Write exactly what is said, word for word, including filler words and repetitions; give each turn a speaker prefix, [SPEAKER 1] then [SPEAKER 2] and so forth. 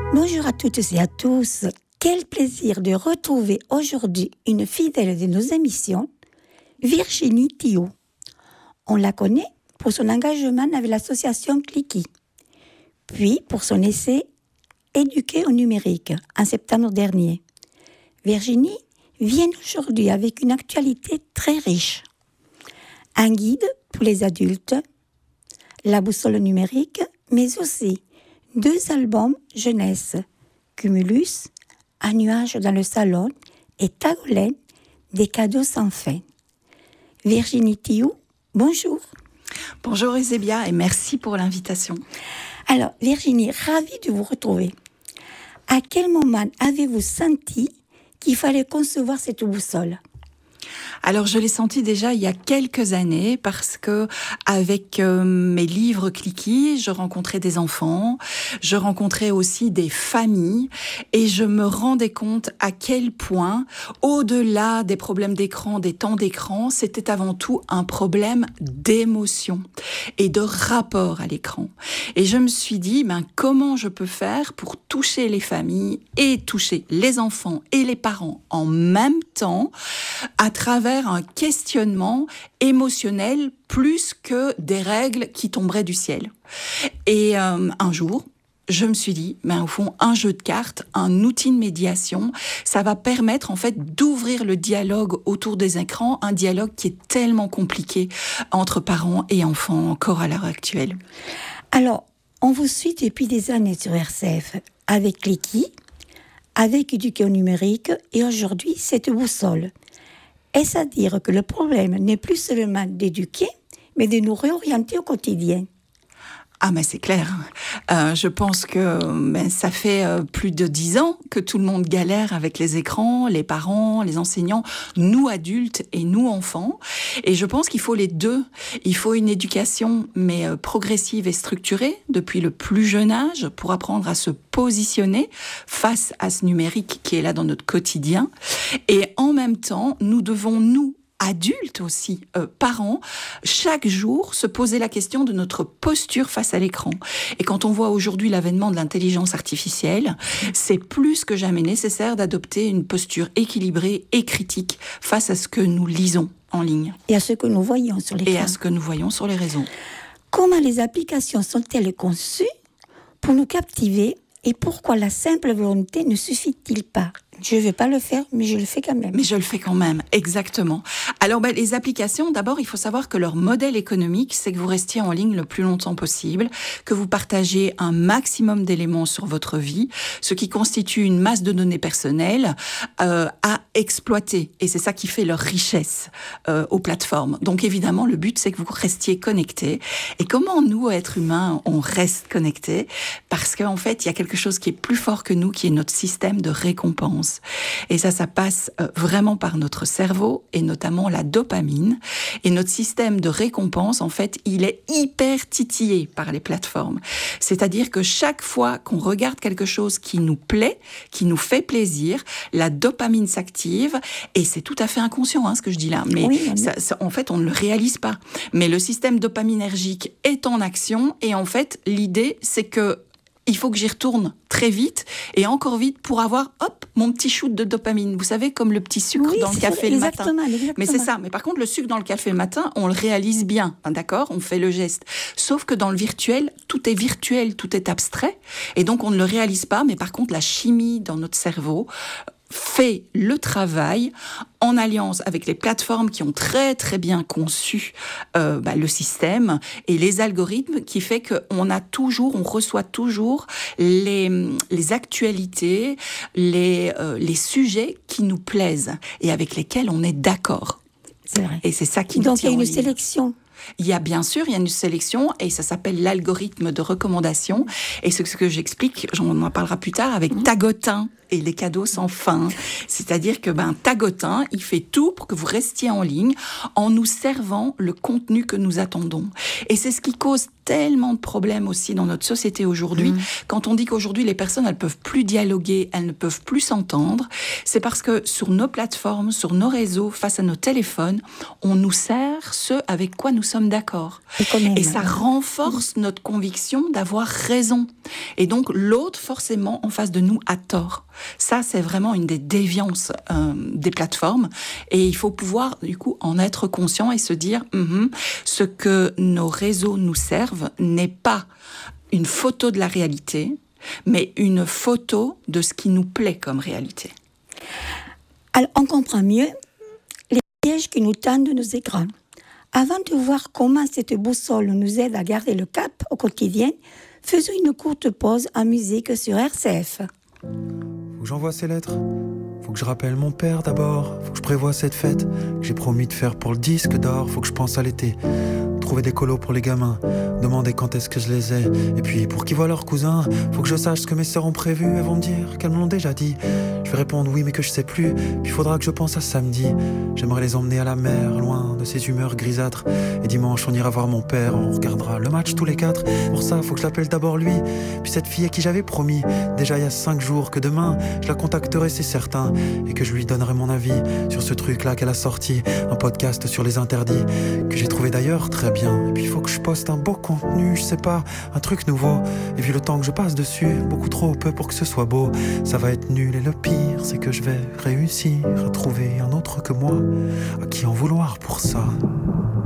[SPEAKER 1] Bonjour à toutes et à tous. Quel plaisir de retrouver aujourd'hui une fidèle de nos émissions, Virginie Thioult. On la connaît pour son engagement avec l'association Clicky, puis pour son essai Éduquer au numérique en septembre dernier. Virginie vient aujourd'hui avec une actualité très riche. Un guide pour les adultes, la boussole numérique, mais aussi deux albums jeunesse, Cumulus, Un nuage dans le salon et Tagolène, des cadeaux sans fin. Virginie Thioult, bonjour.
[SPEAKER 2] Bonjour Eusébia et merci pour l'invitation.
[SPEAKER 1] Alors Virginie, ravie de vous retrouver. À quel moment avez-vous senti qu'il fallait concevoir cette boussole ?
[SPEAKER 2] Alors je l'ai senti déjà il y a quelques années parce que avec euh, mes livres Clicky, je rencontrais des enfants, je rencontrais aussi des familles et je me rendais compte à quel point, au-delà des problèmes d'écran, des temps d'écran, c'était avant tout un problème d'émotion et de rapport à l'écran. Et je me suis dit, ben, comment je peux faire pour toucher les familles et toucher les enfants et les parents en même temps à travers un questionnement émotionnel plus que des règles qui tomberaient du ciel. Et euh, un jour, je me suis dit, ben, au fond, un jeu de cartes, un outil de médiation, ça va permettre en fait d'ouvrir le dialogue autour des écrans, un dialogue qui est tellement compliqué entre parents et enfants encore à l'heure actuelle.
[SPEAKER 1] Alors, on vous suit depuis des années sur R C F avec Clicky, avec Éduquer au numérique et aujourd'hui cette boussole. Est-ce à dire que le problème n'est plus seulement d'éduquer, mais de nous réorienter au quotidien ?
[SPEAKER 2] Ah mais c'est clair. Euh, je pense que ben, ça fait euh, plus de dix ans que tout le monde galère avec les écrans, les parents, les enseignants, nous adultes et nous enfants. Et je pense qu'il faut les deux. Il faut une éducation mais euh, progressive et structurée depuis le plus jeune âge pour apprendre à se positionner face à ce numérique qui est là dans notre quotidien. Et en même temps, nous devons nous adultes aussi, euh, parents, chaque jour se poser la question de notre posture face à l'écran. Et quand on voit aujourd'hui l'avènement de l'intelligence artificielle, c'est plus que jamais nécessaire d'adopter une posture équilibrée et critique face à ce que nous lisons en ligne.
[SPEAKER 1] Et à ce que nous voyons sur l'écran.
[SPEAKER 2] Et à ce que nous voyons sur les réseaux.
[SPEAKER 1] Comment les applications sont-elles conçues pour nous captiver et pourquoi la simple volonté ne suffit-il pas ? Je ne vais pas le faire, mais je le fais quand même.
[SPEAKER 2] Mais je le fais quand même, exactement. Alors, ben, les applications, d'abord, il faut savoir que leur modèle économique, c'est que vous restiez en ligne le plus longtemps possible, que vous partagez un maximum d'éléments sur votre vie, ce qui constitue une masse de données personnelles euh, à exploiter. Et c'est ça qui fait leur richesse euh, aux plateformes. Donc, évidemment, le but, c'est que vous restiez connectés. Et comment, nous, êtres humains, on reste connectés ? Parce qu'en fait, il y a quelque chose qui est plus fort que nous, qui est notre système de récompense. Et ça, ça passe vraiment par notre cerveau et notamment la dopamine. Et notre système de récompense, en fait, il est hyper titillé par les plateformes. C'est-à-dire que chaque fois qu'on regarde quelque chose qui nous plaît, qui nous fait plaisir, la dopamine s'active. Et c'est tout à fait inconscient, hein, ce que je dis là. Mais
[SPEAKER 1] oui, oui.
[SPEAKER 2] Ça, ça, en fait, on ne le réalise pas. Mais le système dopaminergique est en action. Et en fait, l'idée, c'est que il faut que j'y retourne très vite et encore vite pour avoir, hop, mon petit shoot de dopamine. Vous savez, comme le petit sucre
[SPEAKER 1] oui,
[SPEAKER 2] dans le café
[SPEAKER 1] ça,
[SPEAKER 2] le matin.
[SPEAKER 1] Exactement.
[SPEAKER 2] Mais c'est ça. Mais par contre, le sucre dans le café le matin, on le réalise bien, hein, d'accord ? On fait le geste. Sauf que dans le virtuel, tout est virtuel, tout est abstrait. Et donc, on ne le réalise pas. Mais par contre, la chimie dans notre cerveau fait le travail en alliance avec les plateformes qui ont très très bien conçu euh, bah, le système et les algorithmes qui fait qu'on a toujours, on reçoit toujours les, les actualités, les, euh, les sujets qui nous plaisent et avec lesquels on est d'accord.
[SPEAKER 1] C'est vrai.
[SPEAKER 2] Et c'est ça qui
[SPEAKER 1] Donc
[SPEAKER 2] nous tient
[SPEAKER 1] il y a une
[SPEAKER 2] en ligne.
[SPEAKER 1] sélection.
[SPEAKER 2] Il y a bien sûr, il y a une sélection et ça s'appelle l'algorithme de recommandation. Et ce que j'explique, on en parlera plus tard avec Tagotin et les cadeaux sans fin. C'est-à-dire que ben Tagotin, il fait tout pour que vous restiez en ligne en nous servant le contenu que nous attendons. Et c'est ce qui cause tellement de problèmes aussi dans notre société aujourd'hui. Mmh. Quand on dit qu'aujourd'hui les personnes elles peuvent plus dialoguer, elles ne peuvent plus s'entendre, c'est parce que sur nos plateformes, sur nos réseaux, face à nos téléphones, on nous sert ce avec quoi nous sommes d'accord. Et, et ça renforce notre conviction d'avoir raison. Et donc, l'autre, forcément, en face de nous, a tort. Ça, c'est vraiment une des déviances euh, des plateformes. Et il faut pouvoir, du coup, en être conscient et se dire, mm-hmm, ce que nos réseaux nous servent n'est pas une photo de la réalité, mais une photo de ce qui nous plaît comme réalité.
[SPEAKER 1] Alors, on comprend mieux les pièges qui nous tendent de nos écrans. Avant de voir comment cette boussole nous aide à garder le cap au quotidien, faisons une courte pause en musique sur R C F.
[SPEAKER 3] Faut que j'envoie ces lettres, faut que je rappelle mon père d'abord, faut que je prévoie cette fête que j'ai promis de faire pour le disque d'or, faut que je pense à l'été, trouver des colos pour les gamins, demander quand est-ce que je les ai, et puis pour qu'ils voient leurs cousins, faut que je sache ce que mes sœurs ont prévu, elles vont me dire qu'elles me l'ont déjà dit, je vais répondre oui mais que je sais plus, puis faudra que je pense à samedi, j'aimerais les emmener à la mer, loin de ces humeurs grisâtres, et dimanche on ira voir mon père, on regardera le match tous les quatre, pour ça faut que je l'appelle d'abord lui, puis cette fille à qui j'avais promis, déjà il y a cinq jours que demain, je la contacterai c'est certain, et que je lui donnerai mon avis sur ce truc là qu'elle a sorti, un podcast sur les interdits, que j'ai trouvé d'ailleurs très bien. Et puis il faut que je poste un beau contenu, je sais pas, un truc nouveau. Et vu le temps que je passe dessus, beaucoup trop peu pour que ce soit beau. Ça va être nul et le pire, c'est que je vais réussir à trouver un autre que moi, à qui en vouloir pour ça.